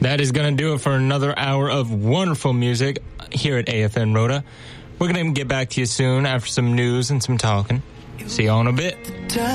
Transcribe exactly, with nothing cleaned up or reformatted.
That is going to do it for another hour of wonderful music here at A F N Rhoda. We're going to get back to you soon after some news and some talking. See you all in a bit.